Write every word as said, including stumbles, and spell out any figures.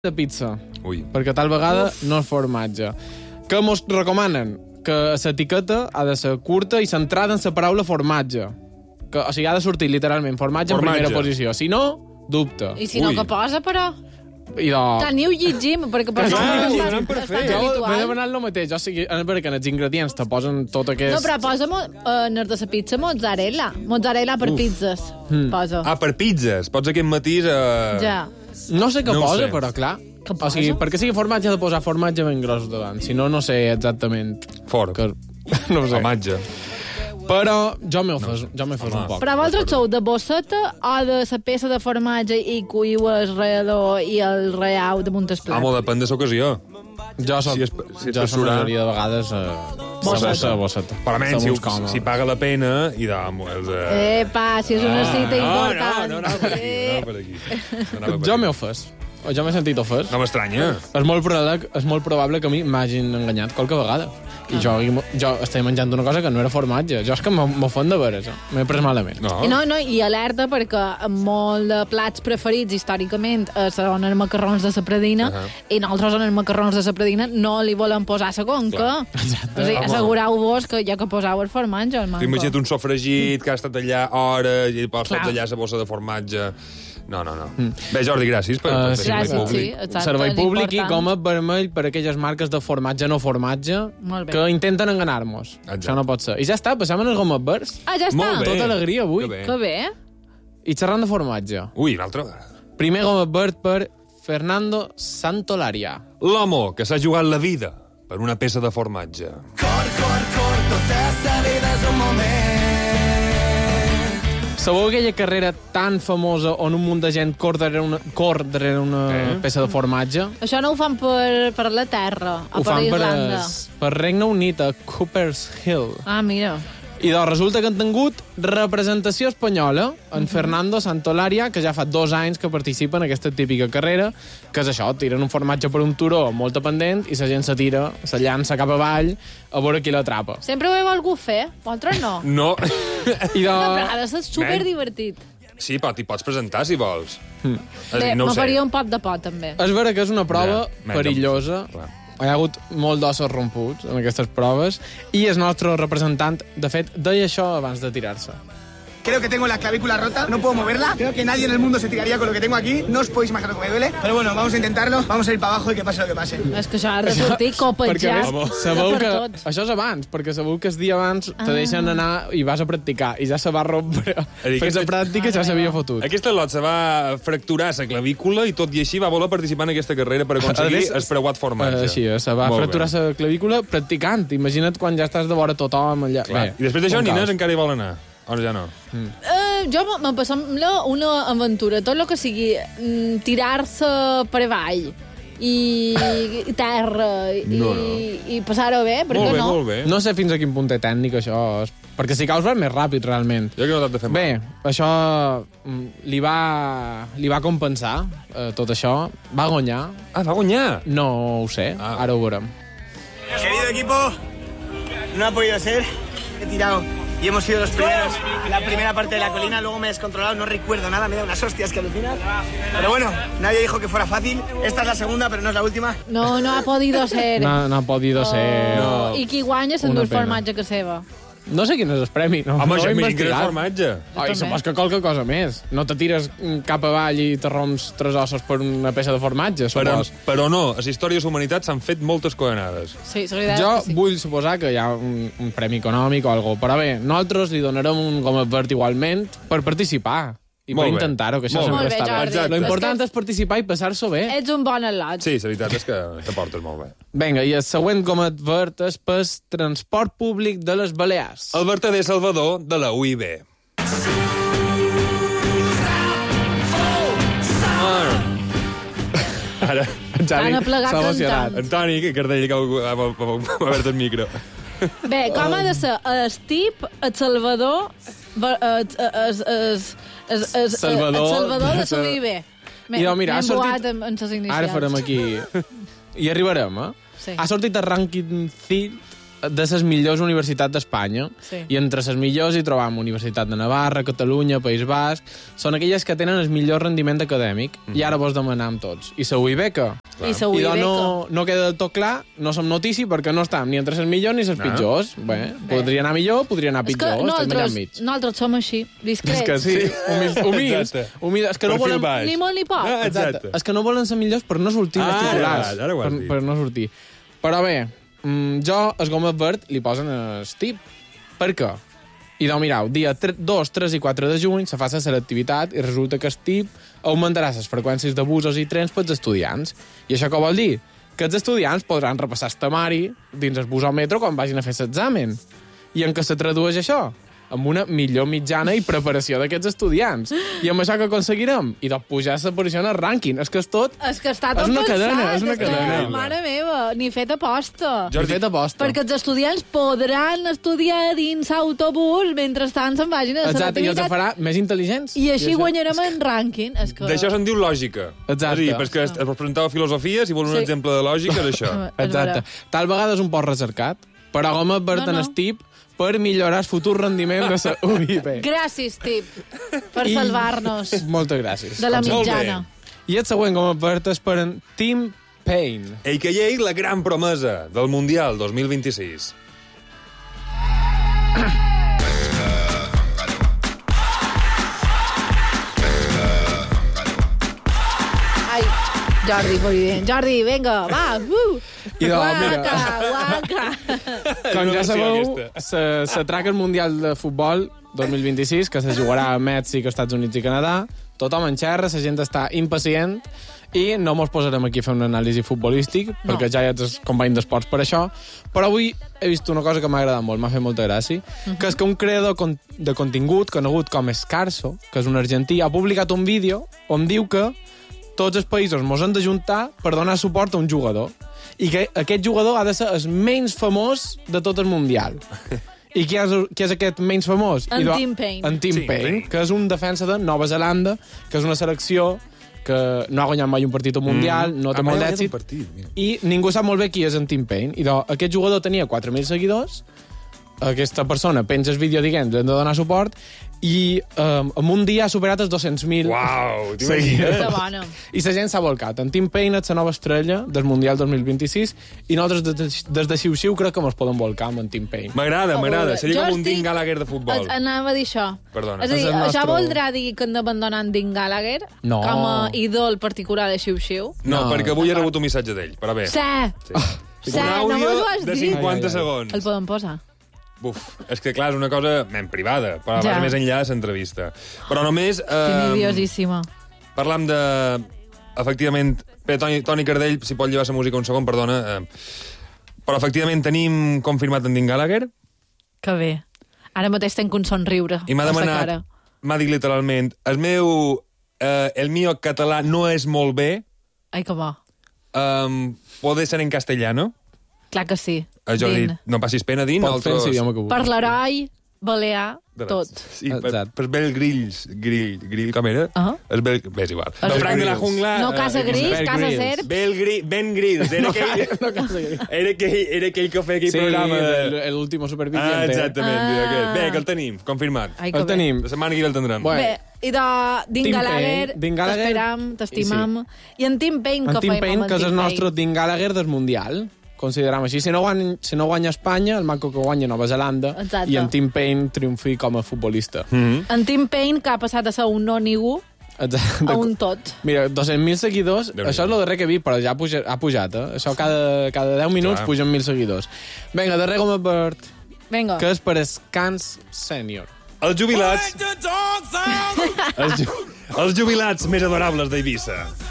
de pizza. Ui. Perquè tal vegada Uf. no és formatge. Que mos recomanen que l'etiqueta ha de ser curta i centrada en la paraula formatge. Que, o sigui, ha de sortir literalment formatge, formatge. en primera posició. Si no, dubte. I si no, Ui. què posa, però? I de... Teniu llegim, perquè per això Clar, no ho és donem per tan, fer. tan Jo m'he habitual. demanat el mateix. O sigui, perquè en els ingredients te posen tot aquest... No, però posa mo, eh, en el de la pizza mozzarella. Mozzarella per Uf. pizzas. Mm. Posa. Ah, per pizzas. Pots aquest matís a... Ja. No sé què No ho posa, sé. però clar... Què O sigui, posa? perquè sigui formatge ha de posar formatge ben gros davant. Si no, no sé exactament... Fort. Que... No ho sé. Formatge. Però jo m'he ofès, jo m'he ofès Home. un poc. Però vosaltres sou de bosseta o de la peça de formatge i cuiu el reador i el reau damunt el plat? Ah, molt depèn de l'ocasió. Jo soc, Si és- si és jo per soc surar. la majoria de vegades... Eh, Bosseta. bosseta. bosseta. Però almenys, Som si, uns còmodes. si paga la pena, i de... Els, eh... Epa, si és una cita no, important. no, no anava per aquí, no anava per aquí. No anava per Jo aquí. m'he ofès. O jo m'he sentit ofès. No m'estranya. És molt probable, és molt probable que a mi m'hagin enganyat qualque vegada. I jo, jo estava menjant una cosa que no era formatge. Jo és que m'ofèn de veres. Eh? M'he pres malament. No. I no, no, i alerta perquè en molt de plats preferits històricament eh, són els macarrons de la Pradina Ahà. i nosaltres en els macarrons de la Pradina no li volen posar la conca. O sigui, Home. assegureu-vos que ja que poseu el formatge, el manco. T'imagina't un sofregit que ha estat allà hores i pots Clar. allà la bossa de formatge. No, no, no. Bé, Jordi, gràcies per, Uh, per sí, fer servei Gràcies, sí, públic. exacte. Servei és públic i important. com a vermell per aquelles marques de formatge no formatge Molt bé. que intenten enganar-nos. Exacte. Això no pot ser. I ja està, passem en els gomets Ah, ja està. Molt bé. Tota alegria avui. Que bé. Que bé. I xerrant de formatge. Ui, una altra vegada. Primer gomet verd per Fernando Santolaria. L'home que s'ha jugat la vida per una peça de formatge. Cor, cor, cor, tota sa vida és un moment. Sabeu aquella carrera tan famosa on un munt de gent cor darrere una, cor darrere una Eh? peça de formatge? Això no ho fan per, per la terra, o Ho per fan per, Irlanda. es- per Regne Unit, a Cooper's Hill. Ah, mira. I doncs resulta que han tingut representació espanyola, en Fernando Santolaria, que ja fa dos anys que participa en aquesta típica carrera, que és això, tiren un formatge per un turó molt pendent i la gent se tira, se llança cap avall a veure qui l'atrapa. Sempre ho he volgut fer, vosaltres no. No. I No, però de... ha de ser superdivertit. Sí, però t'hi pots presentar, si vols. Mm. Bé, no ho me sé. faria un pot de pot, també. És vera que és una prova Ja, menys, perillosa. clar. Hi ha hagut molt d'ossos romputs en aquestes proves i el nostre representant, de fet, deia això abans de tirar-se. Creo que tengo la clavícula rota, no puedo moverla. Creo que nadie en el mundo se tiraría con lo que tengo aquí. No os podéis imaginar cómo me duele. Pero bueno, vamos a intentarlo. Vamos a ir para abajo y que pase lo que pase. És que això ha de sortir copetjat Perquè sabeu per que... tots. Això és abans, perquè sabeu que el dia abans te Ah. deixen anar i vas a practicar i ja se va rompre. dir, Fes la aquest- pràctica ja s'havia fotut. Aquesta lot se va fracturar la clavícula i tot i així va voler participar en aquesta carrera per aconseguir A més, el preuat formatge. Eh, Així, eh, se va Molt fracturar bé. la clavícula practicant. Imagina't quan ja estàs de vora tothom allà. Clar. Bé, I després d'això, un Nines caos. encara hi vol anar. O ja no? Eh, jo me me sembla una aventura. Tot el que sigui mm, tirar-se per avall i, i terra i, No, no. i passar-ho bé, per Molt què bé, no? molt bé. No sé fins a quin punt té tècnic, això. Perquè si caus vas més ràpid, realment. Jo que no t'has de fer mal. Bé, això mm, li va, li va compensar, eh, tot això. Va guanyar. Ah, va guanyar! No ho sé, Ah. ara ho veurem. Querido equipo, no ha podido ser. He tirado y hemos sido los primeros. La primera parte de la colina, luego me he descontrolado, no recuerdo nada, me he dado unas hostias que alucinas. Pero bueno, nadie dijo que fuera fácil. Esta es la segunda, pero no es la última. No, no ha podido ser. No, no ha podido ser... Oh, I qui guanya Una s'endú el pena. formatge que seva. No sé quin és el premi. No, Home, no ho jo he m'imagino que era investigat. formatge. Ai, també. supos que qualque cosa més. No te tires cap avall i te romps tres ossos per una peça de formatge, Però, supos. però no, a les històries d'humanitat s'han fet moltes coenades. Sí, la veritat Jo és que sí. vull suposar que hi ha un, un premi econòmic o alguna cosa. Però bé, nosaltres li donarem un gomet verd igualment per participar i Molt per bé. intentar-ho, que això Molt sempre bé. està Molt bé, bé. Jordi. Lo important És que- és participar i passar-s'ho bé. Ets un bon al·lot. Sí, la veritat és que te portes molt bé. Vinga, i el següent gomet verd és pel transport públic de les Balears. El vertader salvador de la U I B. Ara, En Xavi Han aplegat s'ha emocionat. cantant. Antoni, que cardell que ha ha obert el micro. Bé, com ha de ser el tip, el Salvador, va- el, el, el, el, el, Salvador el Salvador de de- la U I B. I doncs, mira, ha M'he emboat sortit- amb, amb les inicials. Ara farem aquí... I arribarem, eh? Sí. Ha sortit el rànquing C I T de les millors universitats d'Espanya. Sí. I entre les millors hi trobam Universitat de Navarra, Catalunya, País Basc. Són aquelles que tenen el millor rendiment acadèmic. Mm. I ara vos demanem tots. I la U I beca. I la U I I doncs beca. no, no queda del tot clar, no som notícia perquè no estem ni entre les millors ni les No. pitjors. Bé, podria anar millor, podria anar És que pitjor. estem allà nosaltres, enmig. nosaltres som així, discrets. És que sí, humils. humils, Exacte. humils. És que no Perfil volem... baix. Ni molt ni poc. Ah, Exacte. exacte. És que no volen ser millors per no sortir Ah, als titulars. ara ho has per, dit. per no sortir. Però bé, mm, jo, el Gomet Verd, li posen el tip. Per què? I doncs, mireu, dia dos, tres i quatre de juny se fa la selectivitat i resulta que el tip augmentarà les freqüències de busos i trens pels estudiants. I això què vol dir? Que els estudiants podran repassar el temari dins el bus o metro quan vagin a fer l'examen. I en què se tradueix això? Amb una millor mitjana i preparació d'aquests estudiants. I amb això que aconseguirem? I doncs pujar la posició en el rànquing. És que és tot... És que està És tot una pensat. cadena, és una que, cadena. mare meva, ni fet aposta. Jordi, fet aposta. Perquè els estudiants podran estudiar dins l'autobús mentre se'n vagin a la Exacte, i els selectivitat. farà més intel·ligents. I així això- guanyarem en rànquing. És que... D'això se'n diu lògica. Exacte. És a dir, perquè es, es presentava filosofia, si vols un Sí. exemple de lògica, és això. És Exacte. vera. Tal vegada és un poc recercat, però Gomet Verd No, en no. el tip per millorar el futur rendiment de la U I B. Gràcies, tip, per I- salvar-nos Moltes gràcies. de la Molt bé. mitjana. I el següent Gomet Verd és per en Tim Payne. A K A la gran promesa del Mundial dos mil vint-i-sis. Ai, Jordi, molt bé. Jordi, vinga, va. Uh. I doncs, mira. Guaca, guaca. Com ja No sabeu, sé se, se traca el Mundial de Futbol dos mil vint-i-sis, que se jugarà a Mèxic, Estats Units i Canadà. Tothom en xerra, la gent està impacient i no mos posarem aquí a fer un anàlisi futbolístic, No. perquè ja hi ha els companys d'esports per això, però avui he vist una cosa que m'ha agradat molt, m'ha fet molta gràcia, uh -huh. que és que un creador con de contingut, conegut com Escarso, que és un argentí, ha publicat un vídeo on diu que tots els països mos han d'ajuntar per donar suport a un jugador i que aquest jugador ha de ser el menys famós de tot el Mundial. I qui és, qui és aquest menys famós? En I do- Tim Payne. En Tim Tim Payne, Payne. que és un defensa de Nova Zelanda, que és una selecció que no ha guanyat mai un partit al Mundial, mm. no té Ah, mai molt ha guanyat d'èxit, un partit, mira. i ningú sap molt bé qui és en Tim Payne. I do, aquest jugador tenia quatre mil seguidors, aquesta persona penja el vídeo dient, li hem de donar suport, i um, en un dia ha superat els dos-cents mil Uau, Que t'imagines? bona. i la gent s'ha volcat. En Tim Payne és la nova estrella del Mundial dos mil vint-i-sis i nosaltres des, des de Xiu-Xiu crec que ens podem volcar amb en Tim Payne. M'agrada, m'agrada. Seria com un Jo Dean estic- Gallagher de futbol. Et- Anava a dir això. Perdona. És a dir, És el nostre- això voldrà dir que hem d'abandonar en Dean Gallagher No. com a ídol particular de Xiu-Xiu? No, No. perquè avui he rebut un missatge d'ell, però bé. Sí. Sí. Sí, Un no àudio mos ho has de dit. cinquanta Ai, ai, ai. segons. El podem posar. Buf, és que clar, és una cosa men privada, però Ja. ja. més enllà de l'entrevista. Però només... Estic Eh, nerviosíssima. parlam de... Efectivament, bé, Toni, Toni Cardell, si pot llevar la música un segon, perdona. Eh, però efectivament tenim confirmat en Dean Gallagher Que bé. Ara mateix tenc un somriure i m'ha a sa demanat, cara. m'ha dit literalment, el meu... Eh, el mío català no és molt bé, Ai, que bo. um, puede ser en castellano. Clar que sí. Eh, jo he Din. dit, no passis pena, Din. Pot fer l'idioma que vulgui. Per l'heroi, balear, De tot. Sí, per, Exacte. per Bel Grills. Grill, grill com era? Ah. Es Bel... Bé, és igual. El El Frank de la Grills. Jungla... No casa eh, gris, Bear casa Grylls. serp. Bel Gri... Ben Grills. Era aquell, No cal seguir. era aquell, era aquell que feia aquell Sí, programa el- de... l'último superviviente. Ah, exactament. Ah. mira aquest. Bé, que el tenim, confirmat. Ai, que El bé. tenim. La setmana que ve el tindrem. Bueno. Bé, i de Dean Tim Gallagher, Payne, Dean Gallagher, t'esperam, t'estimam. I, en Tim Payne, En que Tim fem Payne, amb en que és Tim el Payne? nostre Dean Gallagher del Mundial, consideram així. Si no guanya, si no guanya Espanya, el manco que guanya Nova Zelanda, Exacte. i en Tim Payne triomfi com a futbolista. Mm. En Tim Payne, que ha passat a ser un no-ningú Exacte. a un tot. Mira, dos-cents mil seguidors, Déu-n'hi-do. això és el darrer que he vist, però ja ha pujat, ha pujat eh? Això cada, cada deu minuts Clar. pugen mil seguidors. Vinga, darrer com a Bird, Vinga. que és per Scans Senior. Els jubilats... els, ju... els jubilats més adorables d'Eivissa.